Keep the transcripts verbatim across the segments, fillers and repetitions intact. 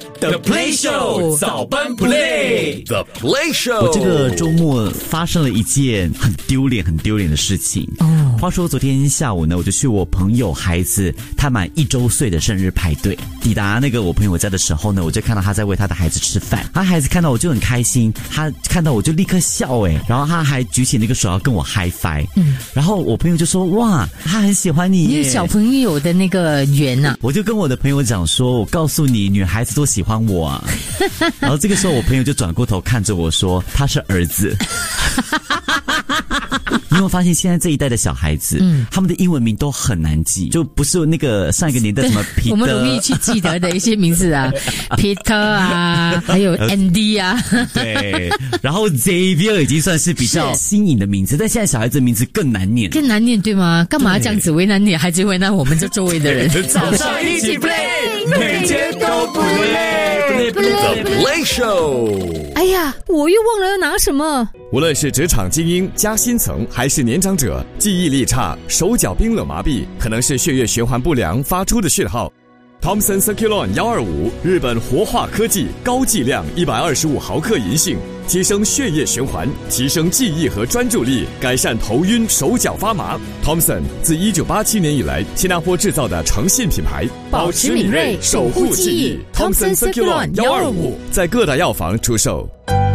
The Play Show 早班 Play The Play Show。 我这个周末发生了一件很丢脸很丢脸的事情。哦，话说昨天下午呢，我就去我朋友孩子他满一周岁的生日派对，抵达那个我朋友家的时候呢，我就看到他在喂他的孩子吃饭，他孩子看到我就很开心，他看到我就立刻笑诶，然后他还举起那个手要跟我 high five。嗯，然后我朋友就说哇，他很喜欢你耶， 你有小朋友的那个缘啊。 我就跟我的朋友讲说，我告诉你，女孩子都喜欢我啊。然后这个时候我朋友就转过头看着我说，他是儿子。你有没有发现现在这一代的小孩子，嗯，他们的英文名都很难记，就不是那个上一个年代什么 Peter， 我们容易去记得的一些名字啊，Peter 啊，还有 Andy 啊， 对，然后 Xavier 已经算是比较新颖的名字，但现在小孩子的名字更难念， 更难念对吗？干嘛这样子为难你，还是为难我们这周围的人？ 早上一起 play， 每天都不累 The Play Show。 哎呀，我又忘了要拿什么。 无论是职场精英、加薪层，还是年长者，记忆力差、手脚冰冷麻痹，可能是血液循环不良发出的讯号。Thompson Circulon 一二五，日本活化科技，高剂量一百二十五毫克银杏，提升血液循环，提升记忆和专注力，改善头晕、手脚发麻。Thompson 自一九八七年以来，新加坡制造的诚信品牌， 保持敏锐，守护记忆。Thompson Circulon 一二五， 在各大药房出售。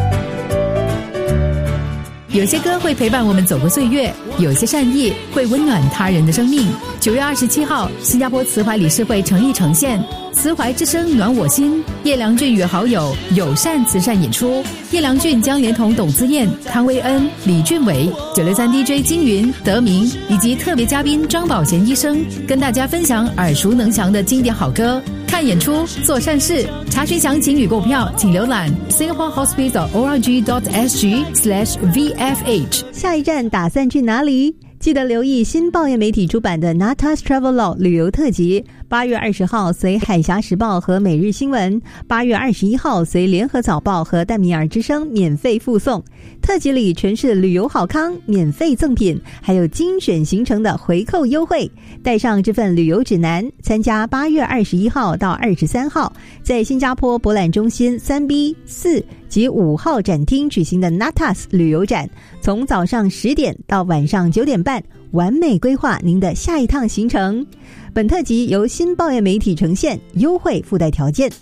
有些歌会陪伴我们走过岁月，有些善意会温暖他人的生命。九月二十七号，新加坡慈怀理事会诚意呈现慈怀之声暖我心，叶良俊与好友友善慈善演出。叶良俊将连同董姿燕、汤威恩、李俊伟、九六三 D J 金云、德明以及特别嘉宾张宝贤医生，跟大家分享耳熟能详的经典好歌。看演出，做善事。查询详情与购票，请浏览 singapore hospital dot org dot s g slash v f h。 下一站打算去哪里？记得留意新报业媒体出版的 Natas Travelog 旅游特辑，八月二十号随海峡时报和每日新闻，八月二十一号随联合早报和淡米尔之声免费附送。特辑里全是旅游好康、免费赠品，还有精选行程的回扣优惠。带上这份旅游指南，参加八月二十一号到二十三号在新加坡博览中心三 B 四及五号展厅举行的 Natas 旅游展，从早上十点到晚上九点半，完美规划您的下一趟行程。本特辑由新报业媒体呈现，优惠附带条件。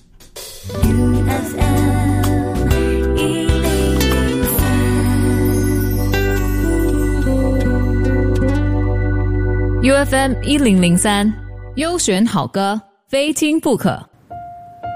U F M 一零零三，优选好歌，非听不可。